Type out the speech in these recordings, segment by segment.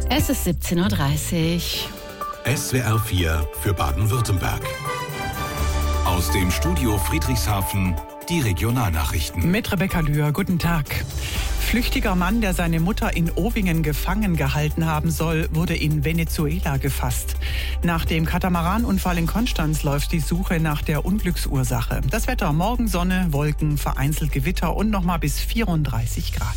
Es ist 17:30 Uhr. SWR 4 für Baden-Württemberg. Aus dem Studio Friedrichshafen die Regionalnachrichten. Mit Rebecca Lühr, guten Tag. Flüchtiger Mann, der seine Mutter in Ovingen gefangen gehalten haben soll, wurde in Venezuela gefasst. Nach dem Katamaranunfall in Konstanz läuft die Suche nach der Unglücksursache. Das Wetter: morgen Sonne, Wolken, vereinzelt Gewitter und nochmal bis 34 Grad.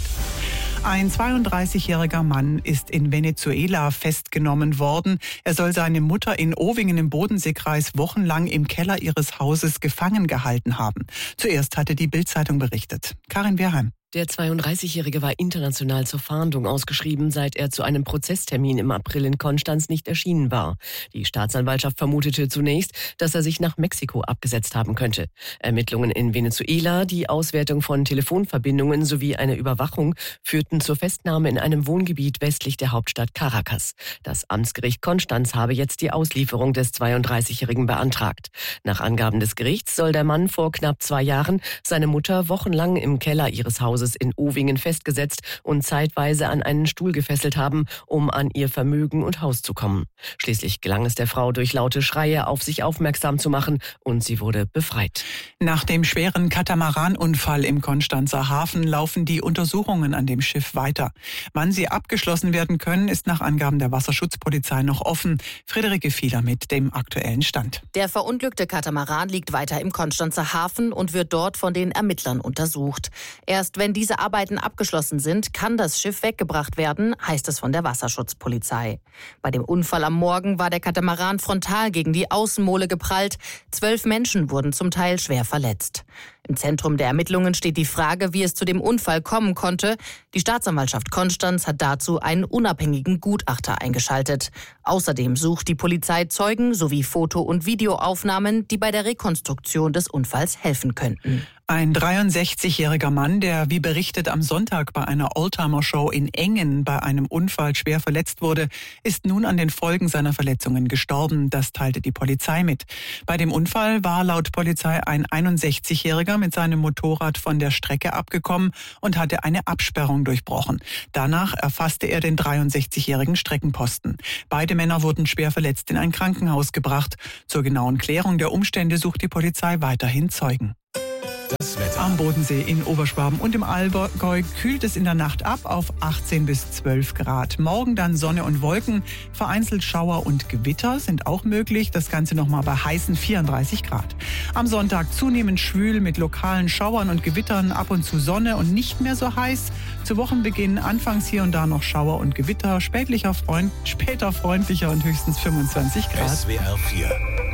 Ein 32-jähriger Mann ist in Venezuela festgenommen worden. Er soll seine Mutter in Ovingen im Bodenseekreis wochenlang im Keller ihres Hauses gefangen gehalten haben. Zuerst hatte die Bild-Zeitung berichtet. Karin Wehrheim. Der 32-Jährige war international zur Fahndung ausgeschrieben, seit er zu einem Prozesstermin im April in Konstanz nicht erschienen war. Die Staatsanwaltschaft vermutete zunächst, dass er sich nach Mexiko abgesetzt haben könnte. Ermittlungen in Venezuela, die Auswertung von Telefonverbindungen sowie eine Überwachung führten zur Festnahme in einem Wohngebiet westlich der Hauptstadt Caracas. Das Amtsgericht Konstanz habe jetzt die Auslieferung des 32-Jährigen beantragt. Nach Angaben des Gerichts soll der Mann vor knapp 2 Jahren seine Mutter wochenlang im Keller ihres Hauses in Ovingen festgesetzt und zeitweise an einen Stuhl gefesselt haben, um an ihr Vermögen und Haus zu kommen. Schließlich gelang es der Frau, durch laute Schreie auf sich aufmerksam zu machen, und sie wurde befreit. Nach dem schweren Katamaranunfall im Konstanzer Hafen laufen die Untersuchungen an dem Schiff weiter. Wann sie abgeschlossen werden können, ist nach Angaben der Wasserschutzpolizei noch offen. Friederike Fiedler mit dem aktuellen Stand. Der verunglückte Katamaran liegt weiter im Konstanzer Hafen und wird dort von den Ermittlern untersucht. Erst wenn diese Arbeiten abgeschlossen sind, kann das Schiff weggebracht werden, heißt es von der Wasserschutzpolizei. Bei dem Unfall am Morgen war der Katamaran frontal gegen die Außenmole geprallt. 12 Menschen wurden zum Teil schwer verletzt. Im Zentrum der Ermittlungen steht die Frage, wie es zu dem Unfall kommen konnte. Die Staatsanwaltschaft Konstanz hat dazu einen unabhängigen Gutachter eingeschaltet. Außerdem sucht die Polizei Zeugen sowie Foto- und Videoaufnahmen, die bei der Rekonstruktion des Unfalls helfen könnten. Ein 63-jähriger Mann, der wie berichtet am Sonntag bei einer Oldtimer-Show in Engen bei einem Unfall schwer verletzt wurde, ist nun an den Folgen seiner Verletzungen gestorben. Das teilte die Polizei mit. Bei dem Unfall war laut Polizei ein 61-jähriger mit seinem Motorrad von der Strecke abgekommen und hatte eine Absperrung durchbrochen. Danach erfasste er den 63-jährigen Streckenposten. Beide Männer wurden schwer verletzt in ein Krankenhaus gebracht. Zur genauen Klärung der Umstände sucht die Polizei weiterhin Zeugen. Das Wetter. Am Bodensee, in Oberschwaben und im Allgäu kühlt es in der Nacht ab auf 18 bis 12 Grad. Morgen dann Sonne und Wolken, vereinzelt Schauer und Gewitter sind auch möglich. Das Ganze nochmal bei heißen 34 Grad. Am Sonntag zunehmend schwül mit lokalen Schauern und Gewittern, ab und zu Sonne und nicht mehr so heiß. Zu Wochenbeginn anfangs hier und da noch Schauer und Gewitter, später freundlicher und höchstens 25 Grad. SWR 4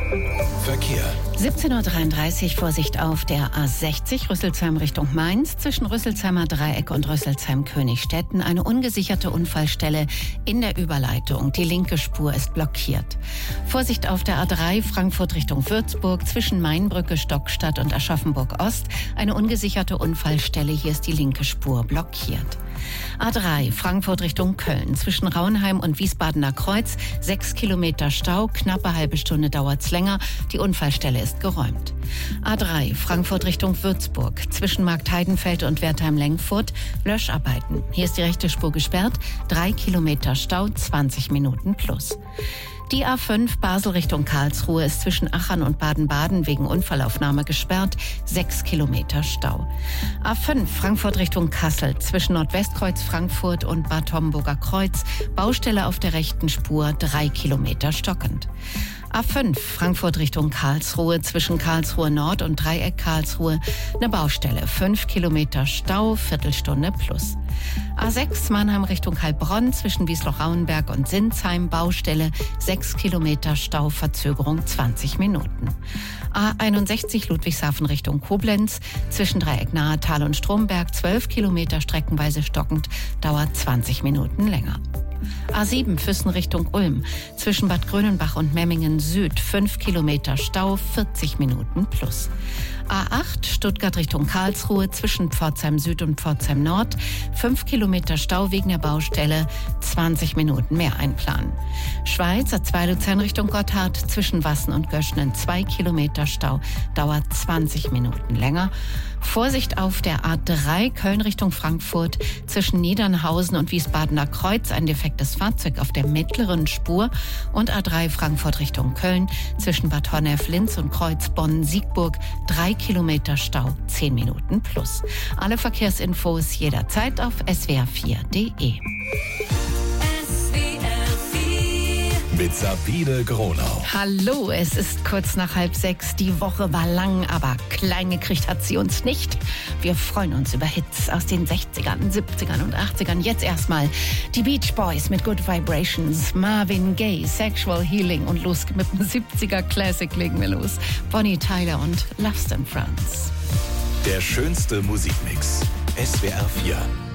Verkehr. 17:33 Uhr, Vorsicht auf der A60 Rüsselsheim Richtung Mainz. Zwischen Rüsselsheimer Dreieck und Rüsselsheim-Königstetten eine ungesicherte Unfallstelle in der Überleitung. Die linke Spur ist blockiert. Vorsicht auf der A3 Frankfurt Richtung Würzburg. Zwischen Mainbrücke, Stockstadt und Aschaffenburg-Ost eine ungesicherte Unfallstelle. Hier ist die linke Spur blockiert. A3 Frankfurt Richtung Köln. Zwischen Raunheim und Wiesbadener Kreuz 6 Kilometer Stau. Knappe halbe Stunde dauert's länger. Die Unfallstelle ist geräumt. A3 Frankfurt Richtung Würzburg. Zwischen Marktheidenfeld und Wertheim-Lengfurt Löscharbeiten. Hier ist die rechte Spur gesperrt. 3 Kilometer Stau, 20 Minuten plus. Die A5 Basel Richtung Karlsruhe ist zwischen Achern und Baden-Baden wegen Unfallaufnahme gesperrt. 6 Kilometer Stau. A5 Frankfurt Richtung Kassel zwischen Nordwestkreuz Frankfurt und Bad Homburger Kreuz. Baustelle auf der rechten Spur, 3 Kilometer stockend. A5 Frankfurt Richtung Karlsruhe zwischen Karlsruhe Nord und Dreieck Karlsruhe eine Baustelle, 5 Kilometer Stau, Viertelstunde plus. A6 Mannheim Richtung Heilbronn zwischen Wiesloch-Rauenberg und Sinsheim Baustelle, 6 Kilometer Stau, Verzögerung 20 Minuten. A61 Ludwigshafen Richtung Koblenz zwischen Dreieck Nahetal und Stromberg 12 Kilometer streckenweise stockend, dauert 20 Minuten länger. A7 Füssen Richtung Ulm zwischen Bad Grönenbach und Memmingen Süd 5 Kilometer Stau, 40 Minuten plus. A8 Stuttgart Richtung Karlsruhe zwischen Pforzheim Süd und Pforzheim Nord 5 Kilometer Stau wegen der Baustelle, 20 Minuten mehr einplanen. Schweiz A2 Luzern Richtung Gotthard zwischen Wassen und Göschnen 2 Kilometer Stau, dauert 20 Minuten länger. Vorsicht auf der A3 Köln Richtung Frankfurt zwischen Niedernhausen und Wiesbadener Kreuz ein defektes Fahrzeug. Fahrzeug auf der mittleren Spur und A3 Frankfurt Richtung Köln zwischen Bad Honnef, Linz und Kreuz Bonn-Siegburg 3 Kilometer Stau, 10 Minuten plus. Alle Verkehrsinfos jederzeit auf swr4.de. Mit Sabine Gronau. Hallo, es ist kurz nach 5:30. Die Woche war lang, aber klein gekriegt hat sie uns nicht. Wir freuen uns über Hits aus den 60ern, 70ern und 80ern. Jetzt erstmal die Beach Boys mit Good Vibrations, Marvin Gaye, Sexual Healing und los mit dem 70er Classic legen wir los. Bonnie Tyler und Lost in France. Der schönste Musikmix. SWR 4.